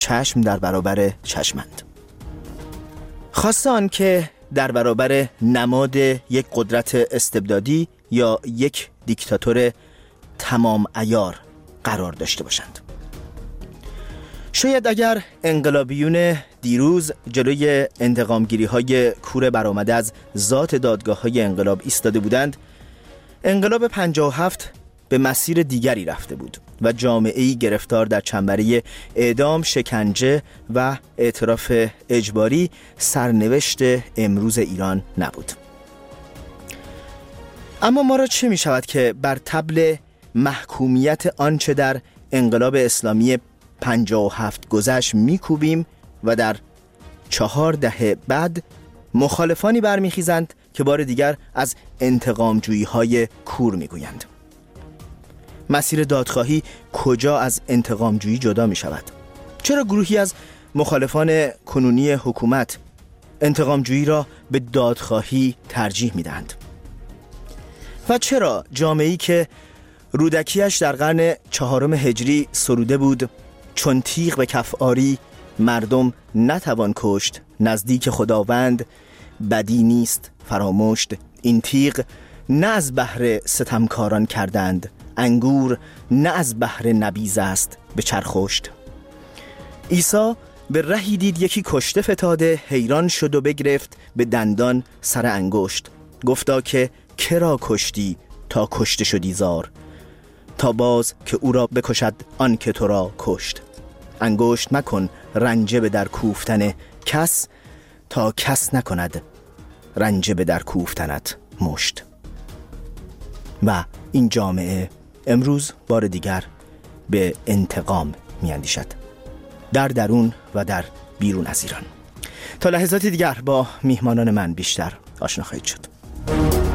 چشم در برابر چشمند. خاصه آن که در برابر نماد یک قدرت استبدادی یا یک دیکتاتور تمام عیار قرار داشته باشند. شاید اگر انقلابیون دیروز جلوی انتقامگیری‌های کور برآمده از ذات دادگاه‌های انقلاب ایستاده بودند، انقلاب 57 به مسیر دیگری رفته بود و جامعه‌ای گرفتار در چنبره اعدام، شکنجه و اعتراف اجباری سرنوشت امروز ایران نبود. اما ما را چه می شود که بر طبل محکومیت آنچه در انقلاب اسلامی 57 گذشت میکوبیم و در 4 دهه بعد مخالفانی برمیخیزند که بار دیگر از انتقامجویی‌های کور میگویند. مسیر دادخواهی کجا از انتقامجویی جدا می شود؟ چرا گروهی از مخالفان کنونی حکومت انتقامجویی را به دادخواهی ترجیح می دهند؟ و چرا جامعه‌ای که رودکیش در قرن 4 هجری سروده بود چون تیغ به کف آری مردم نتوان کشت، نزدیک خداوند بدی نیست فراموشت، این تیغ نه از بهر ستمکاران کردند، انگور نه از بهر نبیذ است به چرخشت. عیسی به رهی دید یکی کشته فتاده، حیران شد و بگرفت به دندان سر انگشت، گفتا که کرا کشتی تا کشته شدی زار، تا باز که او را بکشد آن که تو را کشت. انگشت مکن رنجه به در کوفتن کس، تا کس نکند رنجه به در کوفتنت مشت. و این جامعه امروز بار دیگر به انتقام میاندیشد، در درون و در بیرون از ایران. تا لحظاتی دیگر با میهمانان من بیشتر آشنا خواهید شد.